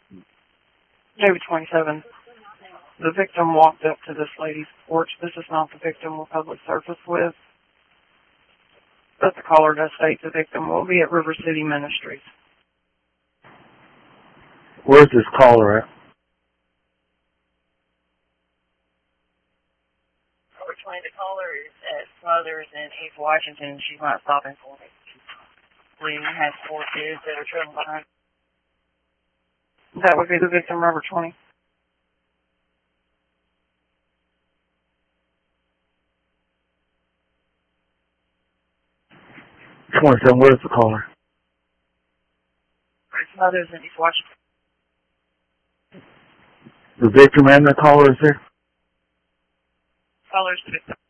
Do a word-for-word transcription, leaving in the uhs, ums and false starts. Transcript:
David twenty-seven. The victim walked up to this lady's porch. This is not the victim we're public service with, but the caller does state the victim will be at River City Ministries. Where's this caller at? Originally, the caller is at Smothers in East Washington. She's not stopping for me. Lee has four kids that are traveling behind. That would be the victim, Robert twenty. twenty-seven, where's the caller? Smothers in East Washington. The victim and the caller is there? Caller's the victim.